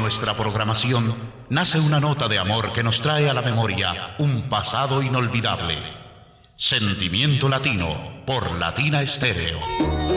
nuestra programación nace una nota de amor que nos trae a la memoria un pasado inolvidable. Sentimiento Latino por Latina Estéreo.